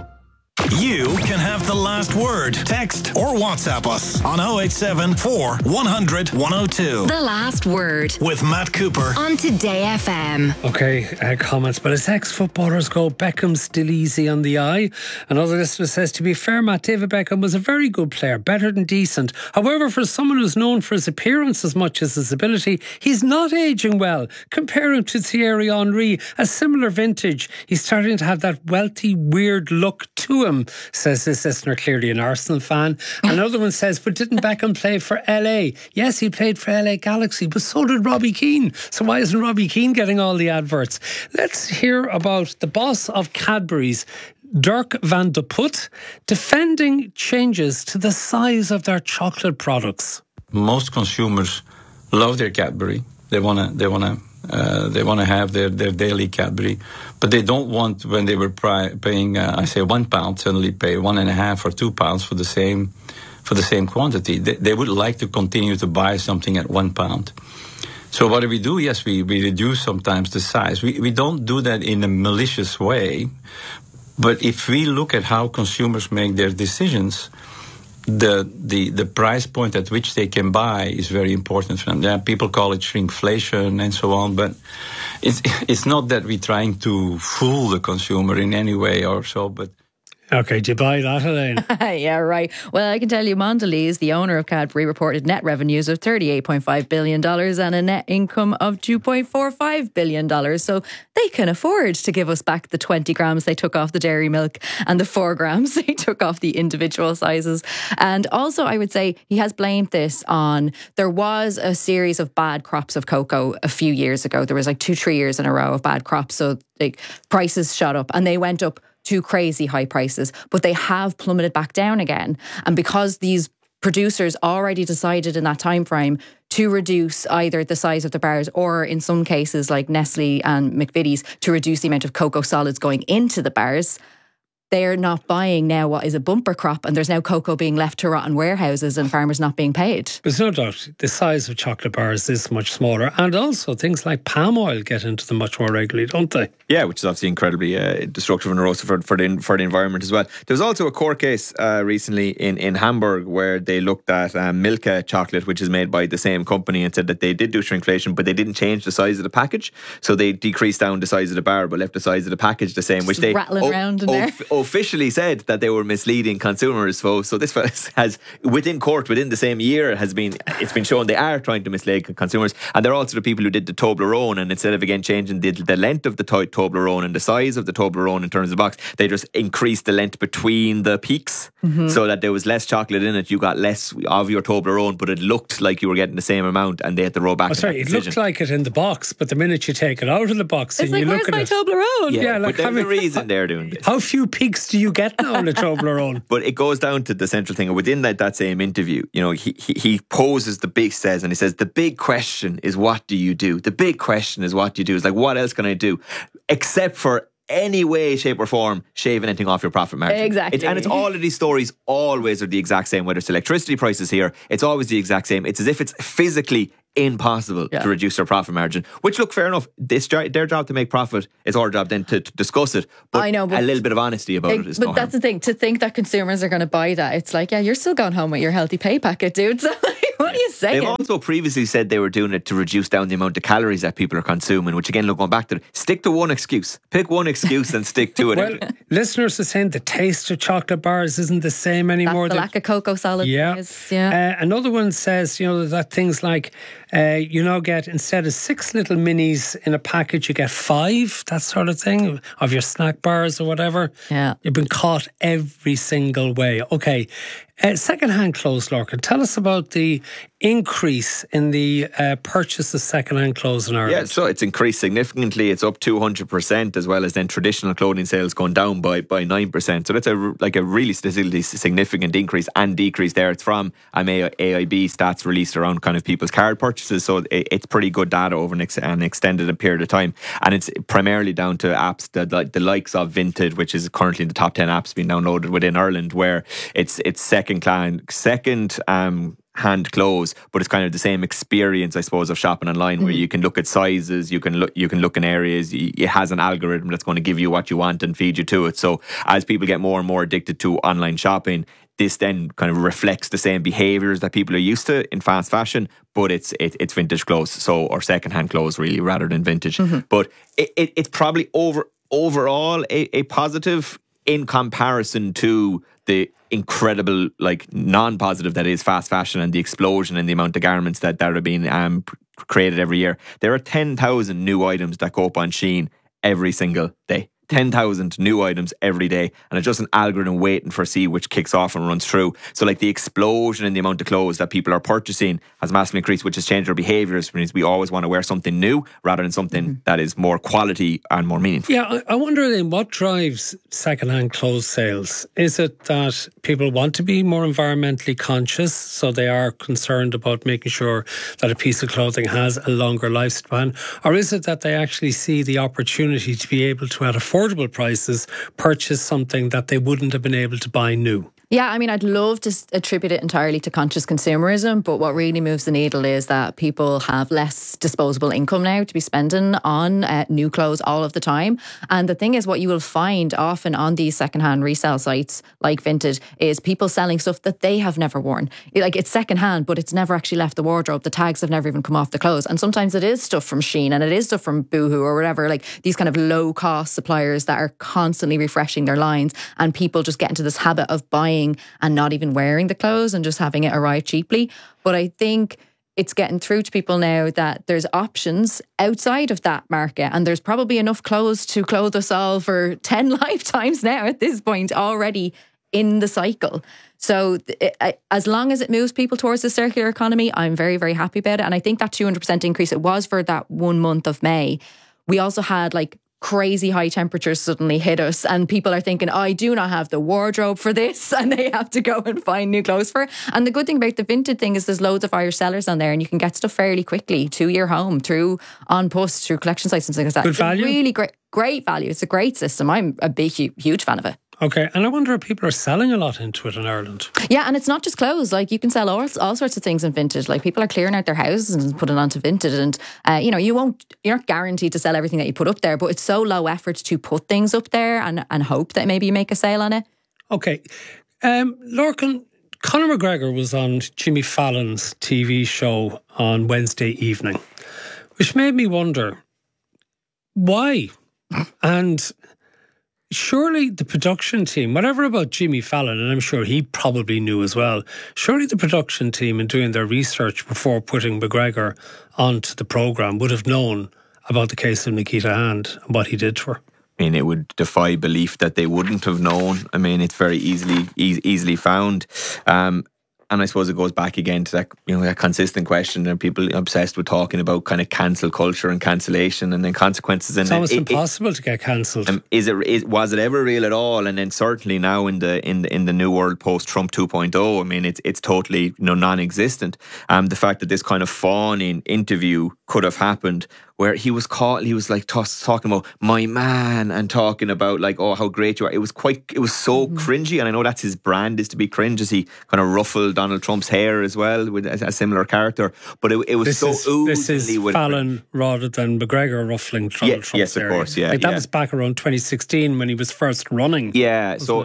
You can have the last word. Text or WhatsApp us on 087 4 100 102. The Last Word with Matt Cooper on Today FM. Okay, comments. But as ex-footballers go, Beckham's still easy on the eye. Another listener says, to be fair, Matt, David Beckham was a very good player, better than decent. However, for someone who's known for his appearance as much as his ability, he's not ageing well. Compare him to Thierry Henry, a similar vintage. He's starting to have that wealthy, weird look to him, says this listener, clearly an Arsenal fan. Another one says, but didn't Beckham play for LA? Yes, he played for LA Galaxy, but so did Robbie Keane. So why isn't Robbie Keane getting all the adverts? Let's hear about the boss of Cadbury's, Dirk van de Put, defending changes to the size of their chocolate products. Most consumers love their Cadbury. They want to have their daily Cadbury, but they don't want, when they were paying, I say £1, suddenly pay £1.50 or £2 for the same quantity. They would like to continue to buy something at £1. So what do we do? Yes, we reduce sometimes the size. We don't do that in a malicious way, but if we look at how consumers make their decisions, the price point at which they can buy is very important for them. Yeah, people call it shrinkflation and so on, but it's not that we're trying to fool the consumer in any way or so, but... Okay, do you buy that, Elaine? Yeah, right. Well, I can tell you, Mondelez, the owner of Cadbury, reported net revenues of $38.5 billion and a net income of $2.45 billion. So they can afford to give us back the 20 grams they took off the dairy milk and the 4 grams they took off the individual sizes. And also, I would say he has blamed this on, there was a series of bad crops of cocoa a few years ago. There was like 2-3 years in a row of bad crops. So like prices shot up and they went up to crazy high prices, but they have plummeted back down again. And because these producers already decided in that time frame to reduce either the size of the bars or in some cases like Nestle and McVitie's to reduce the amount of cocoa solids going into the bars, they're not buying now what is a bumper crop, and there's now cocoa being left to rot in warehouses and farmers not being paid. There's no doubt the size of chocolate bars is much smaller, and also things like palm oil get into them much more regularly, don't they? Yeah, which is obviously incredibly destructive and erosive for the environment as well. There was also a court case recently in Hamburg where they looked at Milka chocolate, which is made by the same company, and said that they did do shrinkflation, but they didn't change the size of the package. So they decreased down the size of the bar but left the size of the package the same, just which they rattling around in there. officially said that they were misleading consumers. So this has, within court, within the same year, it's been shown they are trying to mislead consumers. And they're also the people who did the Toblerone, and instead of again changing the length of the Toblerone and the size of the Toblerone in terms of the box, they just increased the length between the peaks so that there was less chocolate in it. You got less of your Toblerone, but it looked like you were getting the same amount, and they had to roll back. It looked like it in the box, but the minute you take it out of the box it's and you look at it, Toblerone? Yeah, like, but there's a reason they're doing this. How few peaks do you get now on a Toblerone? But it goes down to the central thing. Within that same interview, you know, he poses the big the big question is, what do you do? The big question is, what do you do? It's like, what else can I do? Except for any way, shape or form, shave anything off your profit margin. Exactly. And it's all of these stories always are the exact same, whether it's electricity prices here, it's always the exact same. It's as if it's physically impossible to reduce their profit margin, which, look, fair enough, their job to make profit, is our job then to discuss it, but, I know, but a little bit of honesty about it is but no that's harm. the thing, to think that consumers are going to buy that, it's like, yeah, you're still going home with your healthy pay packet, dude. So what are you saying? They've also previously said they were doing it to reduce down the amount of calories that people are consuming, which again, look, going back to it, stick to one excuse. Pick one excuse and stick to it. Well, listeners are saying the taste of chocolate bars isn't the same anymore. That's the lack of cocoa solid. Yeah. Yeah. Another one says, you know, that things like, you now get, instead of 6 little minis in a package, you get 5, that sort of thing, of your snack bars or whatever. Yeah. You've been caught every single way. Okay. Second-hand clothes, Lorcan, tell us about the increase in the purchase of second-hand clothes in Ireland. Yeah, so it's increased significantly. It's up 200%, as well as then traditional clothing sales going down by 9%. So that's a really statistically significant increase and decrease there. It's from AIB stats released around kind of people's card purchases. So it's pretty good data over an extended period of time. And it's primarily down to apps, the likes of Vinted, which is currently in the top 10 apps being downloaded within Ireland, where it's second hand clothes, but it's kind of the same experience, I suppose, of shopping online, where you can look at sizes, you can look in areas. It has an algorithm that's going to give you what you want and feed you to it. So as people get more and more addicted to online shopping, this then kind of reflects the same behaviours that people are used to in fast fashion, but it's vintage clothes, or second-hand clothes really, rather than vintage. But it's probably overall a positive in comparison to the incredible, like, non-positive that is fast fashion and the explosion in the amount of garments that are being created every year. There are 10,000 new items that go up on Shein every single day. 10,000 new items every day, and it's just an algorithm waiting for see which kicks off and runs through. So like the explosion in the amount of clothes that people are purchasing has massively increased, which has changed our behaviours, because we always want to wear something new rather than something that is more quality and more meaningful. Yeah, I wonder then, what drives second-hand clothes sales? Is it that people want to be more environmentally conscious, so they are concerned about making sure that a piece of clothing has a longer lifespan? Or is it that they actually see the opportunity to be able to, at affordable prices, purchase something that they wouldn't have been able to buy new? Yeah, I mean, I'd love to attribute it entirely to conscious consumerism, but what really moves the needle is that people have less disposable income now to be spending on new clothes all of the time. And the thing is, what you will find often on these secondhand resale sites like Vinted is people selling stuff that they have never worn. Like, it's secondhand, but it's never actually left the wardrobe. The tags have never even come off the clothes. And sometimes it is stuff from Shein, and it is stuff from Boohoo or whatever, like these kind of low-cost suppliers that are constantly refreshing their lines, and people just get into this habit of buying and not even wearing the clothes and just having it arrive cheaply. But I think it's getting through to people now that there's options outside of that market, and there's probably enough clothes to clothe us all for 10 lifetimes now at this point already in the cycle. So as long as it moves people towards the circular economy, I'm very, very happy about it. And I think that 200% increase, it was for that 1 month of May. We also had like crazy high temperatures suddenly hit us, and people are thinking, I do not have the wardrobe for this, and they have to go and find new clothes for it. And the good thing about the Vinted thing is there's loads of Irish sellers on there, and you can get stuff fairly quickly to your home through On Post, through collection sites and things like that. Good value? It's a really great value. It's a great system. I'm a big, huge fan of it. Okay, and I wonder if people are selling a lot into it in Ireland. Yeah, and it's not just clothes. Like, you can sell all sorts of things in Vinted. Like, people are clearing out their houses and putting it onto Vinted, and you're not guaranteed to sell everything that you put up there, but it's so low effort to put things up there and hope that maybe you make a sale on it. Okay, Lorcan, Conor McGregor was on Jimmy Fallon's TV show on Wednesday evening, which made me wonder why. And surely the production team, whatever about Jimmy Fallon, and I'm sure he probably knew as well, surely the production team in doing their research before putting McGregor onto the programme would have known about the case of Nikita Hand and what he did to her. I mean, it would defy belief that they wouldn't have known. I mean, it's very easily found. And I suppose it goes back again to that, that consistent question. And people obsessed with talking about kind of cancel culture and cancellation and then consequences. It's almost impossible to get cancelled. Was it ever real at all? And then certainly now in the new world post Trump 2.0, I mean, it's totally non-existent. The fact that this kind of fawning interview could have happened, where he was like talking about my man and talking about like, oh, how great you are. It was so cringy, and I know that's his brand, is to be cringe, as he kind of ruffled Donald Trump's hair as well with a similar character. But it was this is Fallon rather than McGregor ruffling Donald Trump's hair. Yes, of course, yeah. Like that was back around 2016 when he was first running. Yeah, so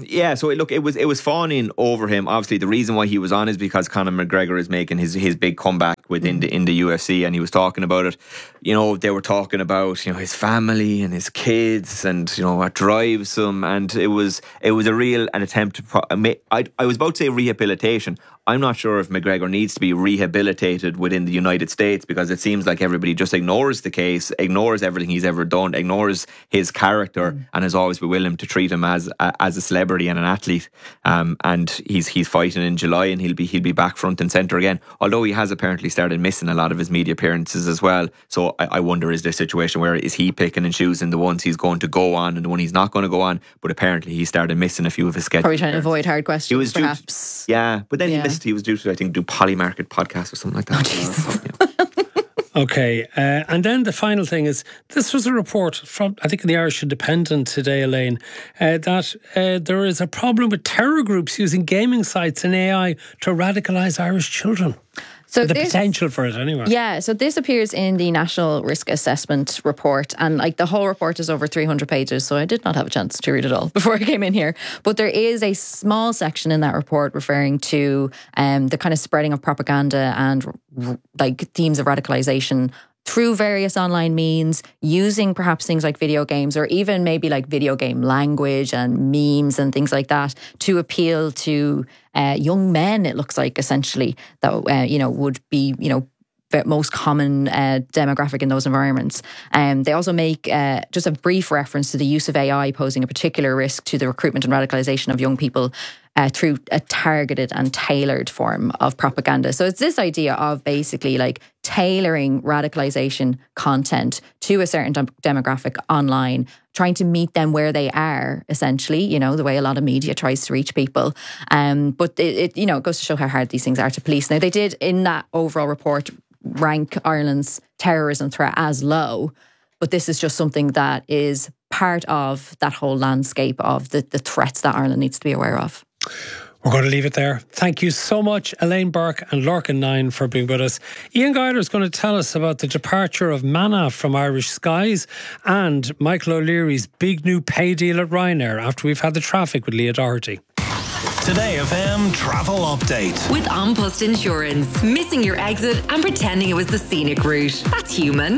it was fawning over him. Obviously, the reason why he was on is because Conor McGregor is making his big comeback within in the UFC, and he was talking about it. They were talking about his family and his kids and what drives him, and it was an attempt to. I was about to say rehabilitation. I'm not sure if McGregor needs to be rehabilitated within the United States, because it seems like everybody just ignores the case, ignores everything he's ever done, ignores his character, and has always been willing to treat him as a celebrity and an athlete. And he's fighting in July, and he'll be back front and centre again. Although he has apparently started missing a lot of his media appearances as well. So I wonder, is there a situation where is he picking and choosing the ones he's going to go on and the one he's not going to go on? But apparently he started missing a few of his sketches. Probably trying to avoid hard questions, perhaps. But then he was due to, I think, do Polymarket podcast or something like that. Okay, and then the final thing is, this was a report from, I think, in the Irish Independent today, Elaine, that there is a problem with terror groups using gaming sites and AI to radicalise Irish children. So the potential for it anyway. Yeah, so this appears in the National Risk Assessment Report, and the whole report is over 300 pages, so I did not have a chance to read it all before I came in here. But there is a small section in that report referring to the kind of spreading of propaganda and themes of radicalisation through various online means, using perhaps things like video games, or even maybe like video game language and memes and things like that to appeal to young men, it looks like, essentially, that would be most common demographic in those environments. They also make just a brief reference to the use of AI posing a particular risk to the recruitment and radicalisation of young people through a targeted and tailored form of propaganda. So it's this idea of basically tailoring radicalisation content to a certain demographic online, trying to meet them where they are, essentially, the way a lot of media tries to reach people. But it goes to show how hard these things are to police. Now, they did, in that overall report, rank Ireland's terrorism threat as low, but this is just something that is part of that whole landscape of the threats that Ireland needs to be aware of. We're going to leave it there. Thank you so much, Elaine Burke and Lorcan 9, for being with us. Ian Guyler is going to tell us about the departure of Manna from Irish skies and Michael O'Leary's big new pay deal at Ryanair after we've had the traffic with Leah Doherty. Today FM Travel Update. With An Post Insurance. Missing your exit and pretending it was the scenic route. That's human.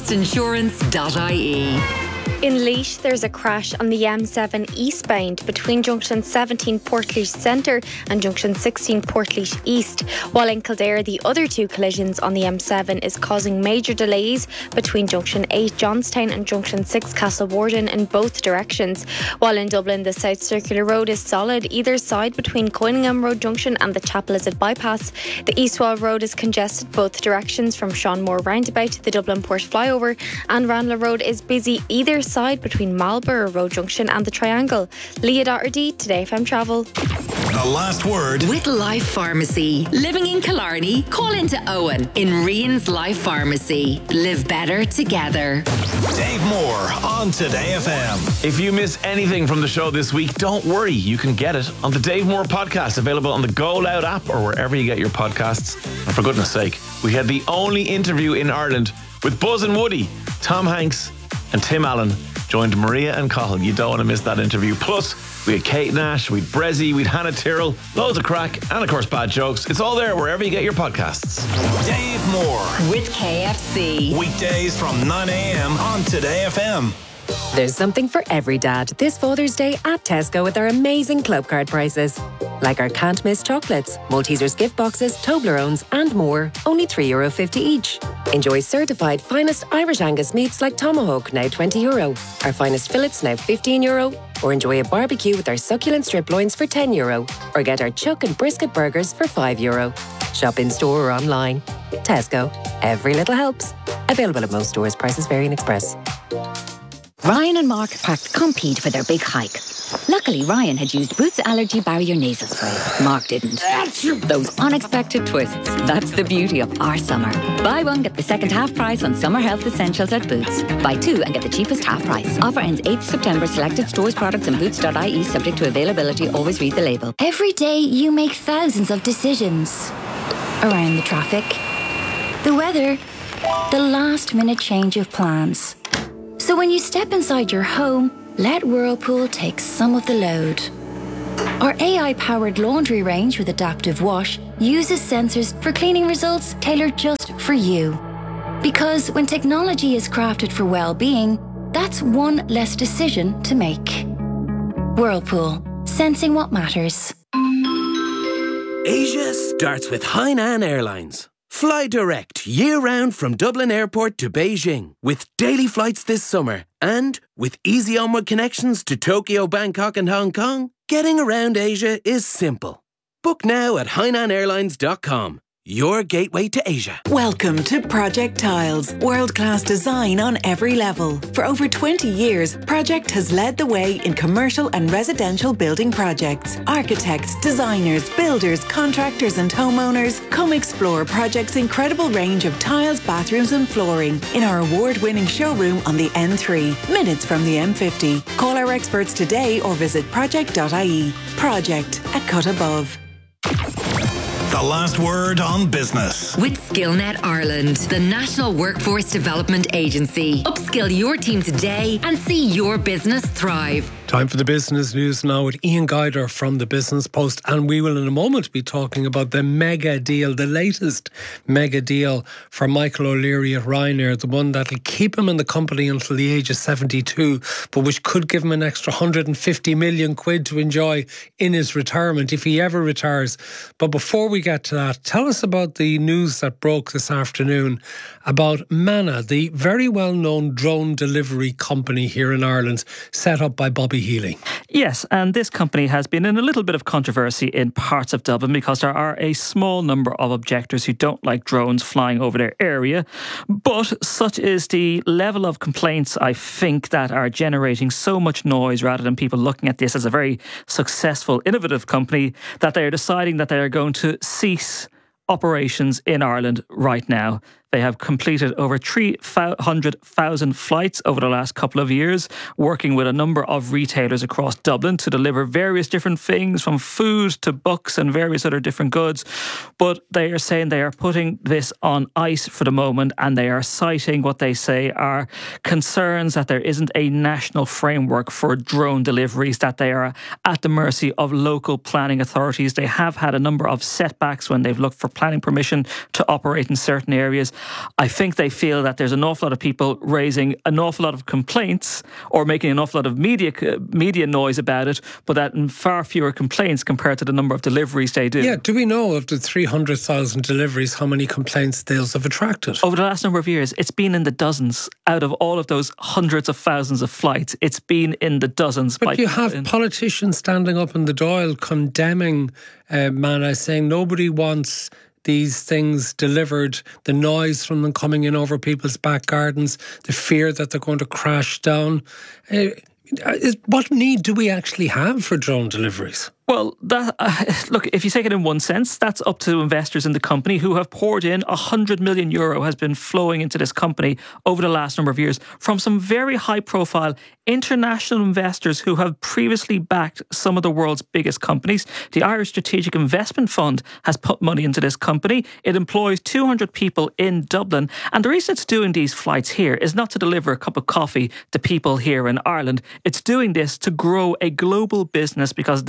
Anpostinsurance.ie. In Laois, there's a crash on the M7 eastbound between junction 17 Portlaoise Centre and junction 16 Portlaoise East, while in Kildare the other two collisions on the M7 is causing major delays between junction 8 Johnstown and junction 6 Castlewarden in both directions. While in Dublin, the South Circular Road is solid either side between Coyningham Road Junction and the Chapel Izzard Bypass. The Eastwall Road is congested both directions from Seanmore Roundabout to the Dublin Port Flyover, and Ranelagh Road is busy either side between Marlborough Road Junction and the Triangle. Leah Doherty, Today FM Travel. The last word with Life Pharmacy. Living in Killarney, call into Owen in Rian's Life Pharmacy. Live better together. Dave Moore on Today FM. If you miss anything from the show this week, don't worry. You can get it on the Dave Moore podcast, available on the Go Loud app or wherever you get your podcasts. And for goodness sake, we had the only interview in Ireland with Buzz and Woody. Tom Hanks and Tim Allen joined Maria and Cathal. You don't want to miss that interview. Plus, we had Kate Nash, we had Brezzy, we had Hannah Tyrrell, loads of crack, and of course bad jokes. It's all there wherever you get your podcasts. Dave Moore with KFC. Weekdays from 9 a.m. on Today FM. There's something for every dad this Father's Day at Tesco with our amazing club card prices. Like our can't miss chocolates, Maltesers gift boxes, Toblerones and more, only €3.50 each. Enjoy certified finest Irish Angus meats like Tomahawk, now €20. Our finest fillets, now €15. Or enjoy a barbecue with our succulent strip loins for €10. Or get our chuck and brisket burgers for €5. Shop in store or online. Tesco. Every little helps. Available at most stores. Prices vary in Express. Ryan and Mark packed Compete for their big hike. Luckily, Ryan had used Boots Allergy Barrier Nasal Spray. Mark didn't. Those unexpected twists. That's the beauty of our summer. Buy one, get the second half price on summer health essentials at Boots. Buy two and get the cheapest half price. Offer ends 8th September. Selected stores, products and boots.ie subject to availability. Always read the label. Every day you make thousands of decisions. Around the traffic, the weather, the last minute change of plans. So when you step inside your home, let Whirlpool take some of the load. Our AI-powered laundry range with Adaptive Wash uses sensors for cleaning results tailored just for you. Because when technology is crafted for well-being, that's one less decision to make. Whirlpool, sensing what matters. Asia starts with Hainan Airlines. Fly direct year-round from Dublin Airport to Beijing with daily flights this summer. And with easy onward connections to Tokyo, Bangkok and Hong Kong, getting around Asia is simple. Book now at HainanAirlines.com. Your gateway to Asia. Welcome to Project Tiles, world-class design on every level. For over 20 years, Project has led the way in commercial and residential building projects. Architects, designers, builders, contractors and homeowners, come explore Project's incredible range of tiles, bathrooms and flooring in our award-winning showroom on the N3, minutes from the M50. Call our experts today or visit project.ie. Project, a cut above. The last word on business. With Skillnet Ireland, the National Workforce Development Agency. Upskill your team today and see your business thrive. Time for the business news now with Ian Guider from the Business Post, and we will in a moment be talking about the mega deal, the latest mega deal for Michael O'Leary at Ryanair, the one that'll keep him in the company until the age of 72, but which could give him an extra 150 million quid to enjoy in his retirement if he ever retires. But before we get to that, tell us about the news that broke this afternoon about Mana, the very well-known drone delivery company here in Ireland, set up by Bobby Healy. Yes, and this company has been in a little bit of controversy in parts of Dublin because there are a small number of objectors who don't like drones flying over their area. But such is the level of complaints, I think, that are generating so much noise rather than people looking at this as a very successful, innovative company, that they are deciding that they are going to cease operations in Ireland right now. They have completed over 300,000 flights over the last couple of years, working with a number of retailers across Dublin to deliver various different things, from food to books and various other different goods. But they are saying they are putting this on ice for the moment, and they are citing what they say are concerns that there isn't a national framework for drone deliveries, that they are at the mercy of local planning authorities. They have had a number of setbacks when they've looked for planning permission to operate in certain areas. I think they feel that there's an awful lot of people raising an awful lot of complaints or making an awful lot of media noise about it, but that in far fewer complaints compared to the number of deliveries they do. Yeah, do we know of the 300,000 deliveries, how many complaints those have attracted? Over the last number of years, it's been in the dozens. Out of all of those hundreds of thousands of flights, it's been in the dozens. But you have politicians standing up in the Dáil condemning Mana, saying nobody wants these things delivered, the noise from them coming in over people's back gardens, the fear that they're going to crash down. What need do we actually have for drone deliveries? Well, look, if you take it in one sense, that's up to investors in the company who have poured in €100 million has been flowing into this company over the last number of years from some very high-profile international investors who have previously backed some of the world's biggest companies. The Irish Strategic Investment Fund has put money into this company. It employs 200 people in Dublin. And the reason it's doing these flights here is not to deliver a cup of coffee to people here in Ireland. It's doing this to grow a global business because they believe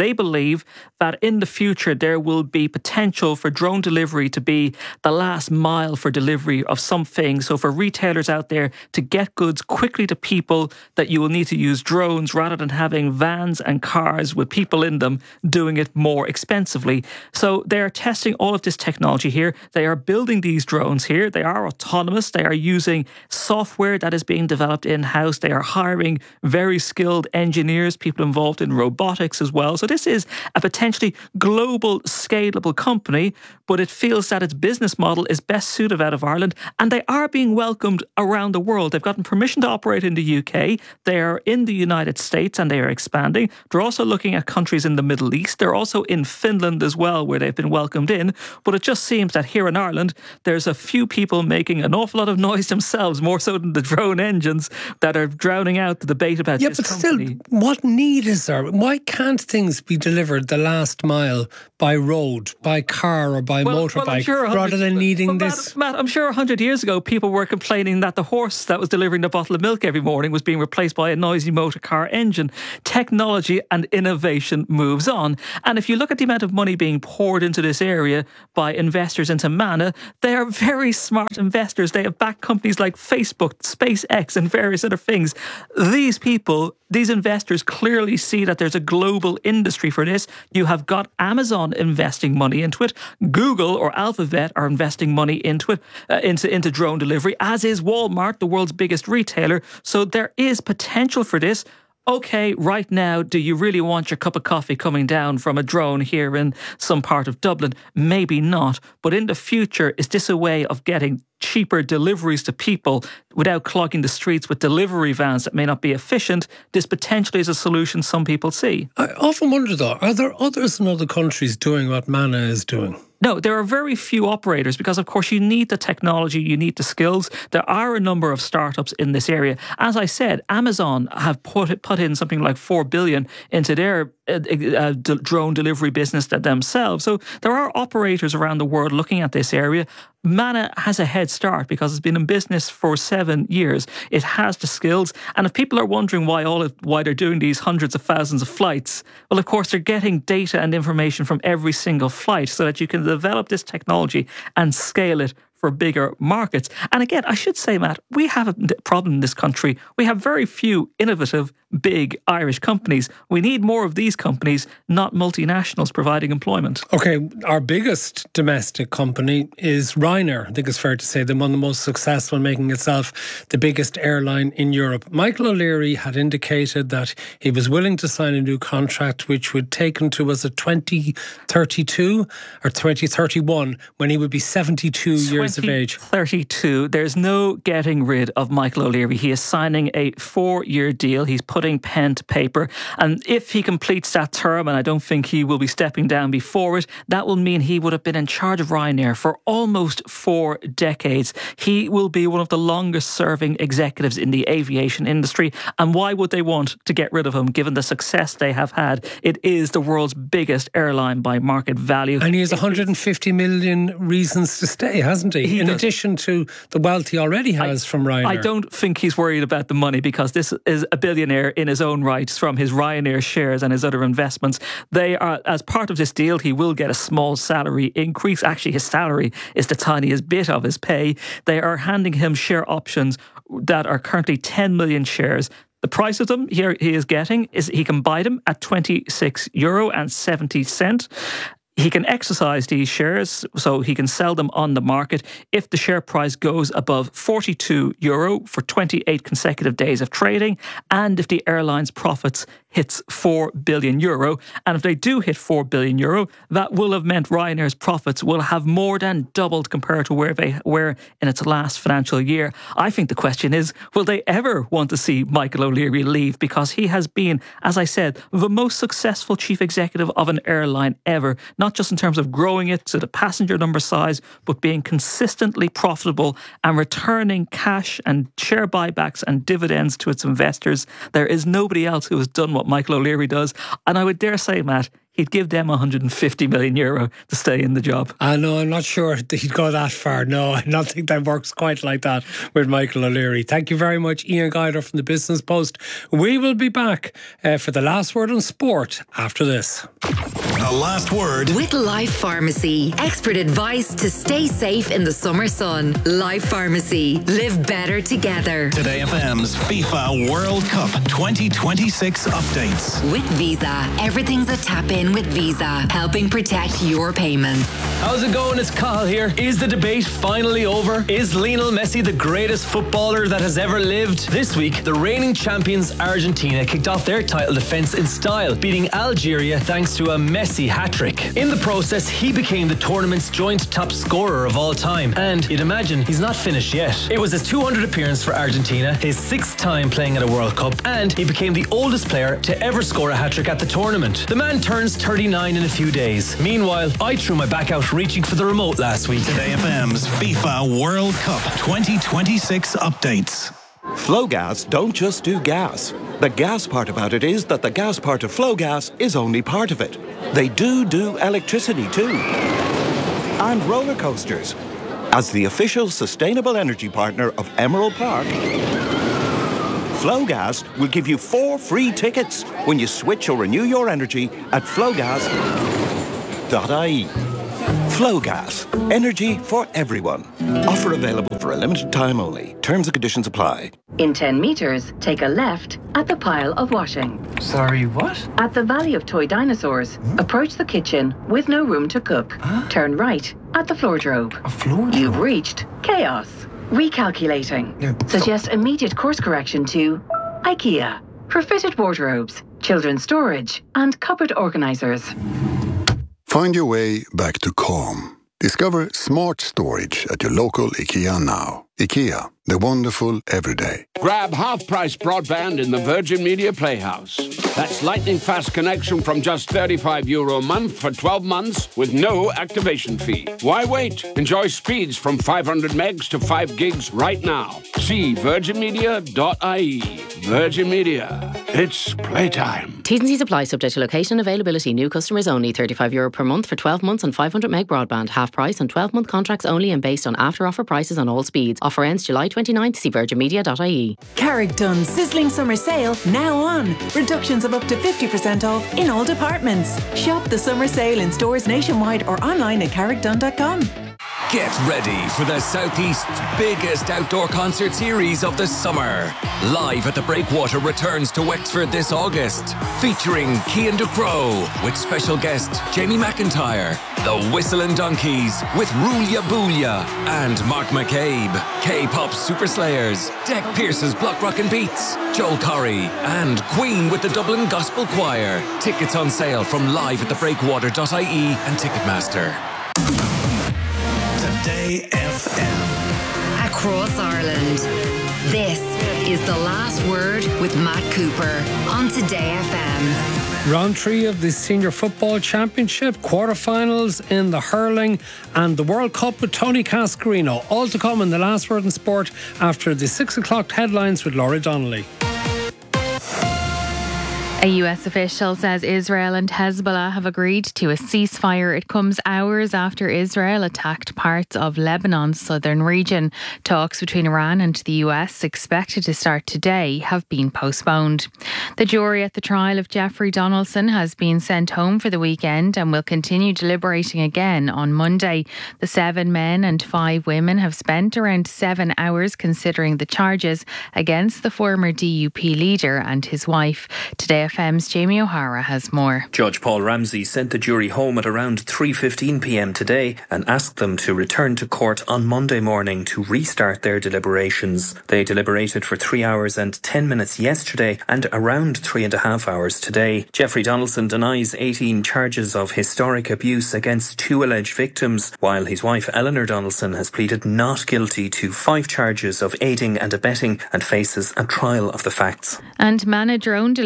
believe that in the future there will be potential for drone delivery to be the last mile for delivery of something. So for retailers out there to get goods quickly to people, that you will need to use drones rather than having vans and cars with people in them doing it more expensively. So they are testing all of this technology here. They are building these drones here. They are autonomous. They are using software that is being developed in-house. They are hiring very skilled engineers, people involved in robotics as well. So this is a potentially global, scalable company, but it feels that its business model is best suited out of Ireland, and they are being welcomed around the world. They've gotten permission to operate in the UK. They are in the United States and they are expanding. They're also looking at countries in the Middle East. They're also in Finland as well, where they've been welcomed in. But it just seems that here in Ireland, there's a few people making an awful lot of noise themselves, more so than the drone engines, that are drowning out the debate about this company. Still, what need is there? Why can't things be delivered the last mile by road, by car or by motorbike, rather than needing this? Matt, I'm sure 100 years ago people were complaining that the horse that was delivering the bottle of milk every morning was being replaced by a noisy motor car engine. Technology and innovation moves on. And if you look at the amount of money being poured into this area by investors into Mana, they are very smart investors. They have backed companies like Facebook, SpaceX and various other things. These people, these investors clearly see that there's a global industry for this. You have got Amazon investing money into it. Google or Alphabet are investing money into it, into drone delivery, as is Walmart, the world's biggest retailer. So there is potential for this. Okay, right now, do you really want your cup of coffee coming down from a drone here in some part of Dublin? Maybe not. But in the future, is this a way of getting cheaper deliveries to people without clogging the streets with delivery vans that may not be efficient? This potentially is a solution some people see. I often wonder, though, are there others in other countries doing what Mana is doing? No, there are very few operators because, of course, you need the technology, you need the skills. There are a number of startups in this area. As I said, Amazon have put in something like 4 billion into their drone delivery business themselves. So there are operators around the world looking at this area. Mana has a head start because it's been in business for 7 years. It has the skills. And if people are wondering why they're doing these hundreds of thousands of flights, well, of course, they're getting data and information from every single flight so that you can develop this technology and scale it for bigger markets. And again, I should say, Matt, we have a problem in this country. We have very few innovative, big Irish companies. We need more of these companies, not multinationals providing employment. Okay, our biggest domestic company is Ryanair. I think it's fair to say they're one of the most successful, making itself the biggest airline in Europe. Michael O'Leary had indicated that he was willing to sign a new contract which would take him to, was it 2032 or 2031, when he would be 72 years of age. 32. There's no getting rid of Michael O'Leary. He is signing a 4-year deal. He's putting pen to paper. And if he completes that term, and I don't think he will be stepping down before it, that will mean he would have been in charge of Ryanair for almost 4 decades. He will be one of the longest serving executives in the aviation industry. And why would they want to get rid of him, given the success they have had? It is the world's biggest airline by market value. And he has 150 million reasons to stay, hasn't he? In addition to the wealth he already has from Ryanair. I don't think he's worried about the money, because this is a billionaire in his own rights from his Ryanair shares and his other investments. They are, as part of this deal, he will get a small salary increase. Actually, his salary is the tiniest bit of his pay. They are handing him share options that are currently 10 million shares. The price of them here he is getting is he can buy them at €26.70. He can exercise these shares, so he can sell them on the market if the share price goes above €42 for 28 consecutive days of trading, and if the airline's profits hits €4 billion. And if they do hit €4 billion, that will have meant Ryanair's profits will have more than doubled compared to where they were in its last financial year. I think the question is, will they ever want to see Michael O'Leary leave? Because he has been, as I said, the most successful chief executive of an airline ever, not just in terms of growing it to the passenger number size, but being consistently profitable and returning cash and share buybacks and dividends to its investors. There is nobody else who has done what Michael O'Leary does. And I would dare say, Matt, he'd give them €150 million to stay in the job. No, I'm not sure that he'd go that far. No, I don't think that works quite like that with Michael O'Leary. Thank you very much, Ian Guider from the Business Post. We will be back for the last word on sport after this. The last word with Life Pharmacy. Expert advice to stay safe in the summer sun. Life Pharmacy. Live better together. Today FM's FIFA World Cup 2026 updates. With Visa, everything's a tap in with Visa, helping protect your payments. How's it going? It's Cathal here. Is the debate finally over? Is Lionel Messi the greatest footballer that has ever lived? This week, the reigning champions Argentina kicked off their title defence in style, beating Algeria thanks to a Messi hat-trick. In the process, he became the tournament's joint top scorer of all time, and you'd imagine he's not finished yet. It was his 200th appearance for Argentina, his 6th time playing at a World Cup, and he became the oldest player to ever score a hat-trick at the tournament. The man turns 39 in a few days. Meanwhile, I threw my back out reaching for the remote last week. Today FM's FIFA World Cup 2026 updates. Flowgas don't just do gas. The gas part about it is that the gas part of Flowgas is only part of it. They do electricity too. And roller coasters. As the official sustainable energy partner of Emerald Park, Flowgas will give you 4 free tickets when you switch or renew your energy at flowgas.ie. Flowgas. Energy for everyone. Offer available for a limited time only. Terms and conditions apply. In 10 metres, take a left at the pile of washing. Sorry, what? At the Valley of Toy Dinosaurs, approach the kitchen with no room to cook. Turn right at the floordrobe. A floordrobe? You've reached chaos. Recalculating. Suggest immediate course correction to IKEA for fitted wardrobes, children's storage, and cupboard organisers. Find your way back to calm. Discover smart storage at your local IKEA now. IKEA, the wonderful everyday. Grab half-price broadband in the Virgin Media Playhouse. That's lightning fast connection from just €35 a month for 12 months with no activation fee. Why wait? Enjoy speeds from 500 megs to 5 gigs right now. See virginmedia.ie. Virgin Media. It's playtime. T's and C's apply, subject to location availability. New customers only. €35 per month for 12 months on 500 meg broadband. Half price on 12-month contracts only and based on after-offer prices on all speeds. Offer ends July 29th. See virginmedia.ie. Carrick-Dunn sizzling summer sale now on. Reductions of up to 50% off in all departments. Shop the summer sale in stores nationwide or online at carrickdunn.com. Get ready for the Southeast's biggest outdoor concert series of the summer. Live at the Breakwater returns to Wexford this August, featuring Cian Ducrot with special guest Jamie McIntyre, the Whistling Donkeys with Rulia Boolia and Mark McCabe, K-pop Super Slayers, Deck Pearce's Block Rockin' Beats, Joel Corry, and Queen with the Dublin Gospel Choir. Tickets on sale from live@thebreakwater.ie and Ticketmaster. Today FM. Across Ireland. This is The Last Word with Matt Cooper on Today FM. Round 3 of the Senior Football Championship, quarterfinals in the hurling and the World Cup with Tony Cascarino. All to come in The Last Word in Sport after the 6 o'clock headlines with Laurie Donnelly. A US official says Israel and Hezbollah have agreed to a ceasefire. It comes hours after Israel attacked parts of Lebanon's southern region. Talks between Iran and the US, expected to start today, have been postponed. The jury at the trial of Jeffrey Donaldson has been sent home for the weekend and will continue deliberating again on Monday. The 7 men and 5 women have spent around 7 hours considering the charges against the former DUP leader and his wife. Today FM's Jamie O'Hara has more. Judge Paul Ramsey sent the jury home at around 3:15 p.m. today and asked them to return to court on Monday morning to restart their deliberations. They deliberated for 3 hours and 10 minutes yesterday and around 3.5 hours today. Jeffrey Donaldson denies 18 charges of historic abuse against 2 alleged victims, while his wife Eleanor Donaldson has pleaded not guilty to 5 charges of aiding and abetting and faces a trial of the facts. And Manna Drone Delivery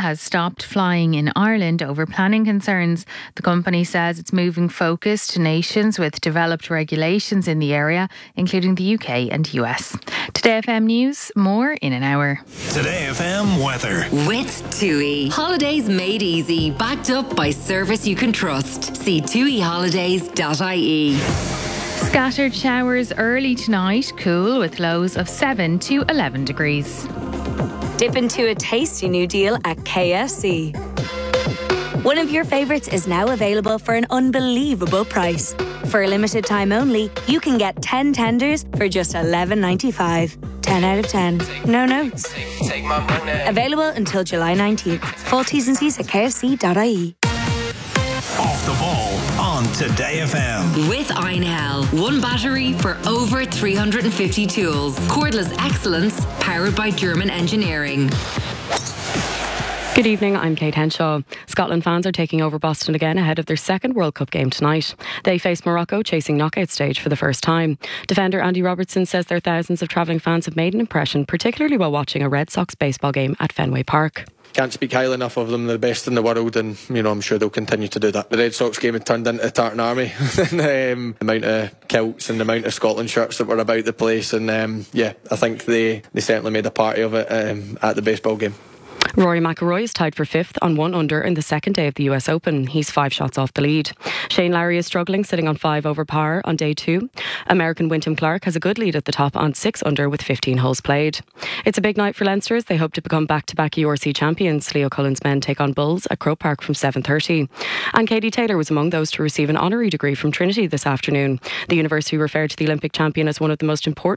has stopped flying in Ireland over planning concerns. The company says it's moving focus to nations with developed regulations in the area, including the UK and US. Today FM News, more in an hour. Today FM weather. With TUI. Holidays made easy, backed up by service you can trust. See tuiholidays.ie. Scattered showers early tonight, cool with lows of 7 to 11 degrees. Dip into a tasty new deal at KFC. One of your favourites is now available for an unbelievable price. For a limited time only, you can get 10 tenders for just $11.95. 10 out of 10. No notes. Take my money. Available until July 19th. Full T's and C's at kfc.ie. Off the ball on Today FM. With Einhell. One battery for over 350 tools. Cordless excellence powered by German engineering. Good evening, I'm Kate Henshaw. Scotland fans are taking over Boston again ahead of their second World Cup game tonight. They face Morocco chasing knockout stage for the first time. Defender Andy Robertson says their thousands of travelling fans have made an impression, particularly while watching a Red Sox baseball game at Fenway Park. Can't speak highly enough of them. They're the best in the world, and I'm sure they'll continue to do that. The Red Sox game had turned into a Tartan Army. The amount of kilts and the amount of Scotland shirts that were about the place, and I think they certainly made a party of it at the baseball game. Rory McIlroy is tied for fifth on 1 under in the second day of the US Open. He's 5 shots off the lead. Shane Lowry is struggling, sitting on 5 over par on day 2. American Wyndham Clark has a good lead at the top on 6 under with 15 holes played. It's a big night for Leinster as they hope to become back-to-back URC champions. Leo Cullen's men take on Bulls at Croke Park from 7:30. And Katie Taylor was among those to receive an honorary degree from Trinity this afternoon. The university referred to the Olympic champion as one of the most important